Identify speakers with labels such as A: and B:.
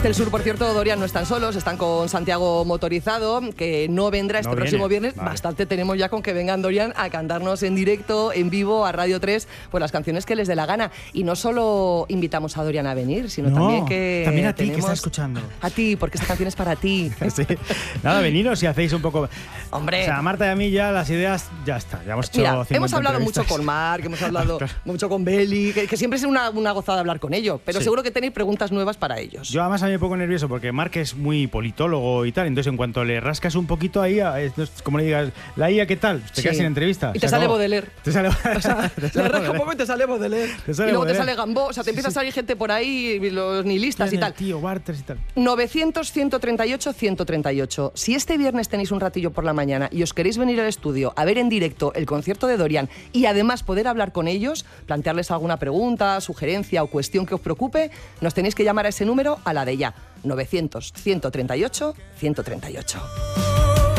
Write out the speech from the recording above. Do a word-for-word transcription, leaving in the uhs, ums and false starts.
A: Del Sur, por cierto, Dorian, no están solos, están con Santiago Motorizado, que no vendrá este
B: no
A: próximo
B: viene.
A: viernes.
B: Vale.
A: Bastante tenemos ya con que vengan, Dorian, a cantarnos en directo, en vivo, a Radio tres, pues las canciones que les dé la gana. Y no solo invitamos a Dorian a venir, sino
B: no,
A: también que
B: también a ti,
A: tenemos...
B: que estás escuchando.
A: A ti, porque esta canción es para ti.
B: Sí. Nada, veniros si hacéis un poco...
A: Hombre.
B: O sea, a Marta y a mí ya las ideas, ya está. Ya hemos hecho
A: Mira, hemos
B: cincuenta
A: hablado mucho
B: entrevistas.
A: con Marc, hemos hablado
B: Claro.
A: mucho con Beli, que, que siempre es una, una gozada hablar con ellos, pero
B: Sí.
A: seguro que tenéis preguntas nuevas para ellos.
B: Yo además a mí me pongo nervioso porque Marc es muy politólogo y tal, entonces en cuanto le rascas un poquito ahí, es como le digas, la I A, ¿qué tal? Te
A: Sí.
B: quedas sin entrevista.
A: Y
B: se
A: te sale
B: acabó.
A: Baudelaire.
B: Te sale,
A: O sea,
B: te
A: le
B: sale
A: rasca un
B: Baudelaire.
A: poco y te sale Baudelaire.
B: Te sale
A: y luego te
B: Baudelaire.
A: sale Gambó, o sea, te
B: Sí,
A: empieza
B: sí.
A: a salir gente por ahí, los nihilistas y
B: Tiene
A: tal.
B: el tío Barters y tal.
A: novecientos, ciento treinta y ocho, ciento treinta y ocho. Si este viernes tenéis un ratillo por la mañana y os queréis venir al estudio a ver en directo el concierto de Dorian y además poder hablar con ellos, plantearles alguna pregunta, sugerencia o cuestión que os preocupe, nos tenéis que llamar a ese número a la de ya. novecientos, ciento treinta y ocho, ciento treinta y ocho.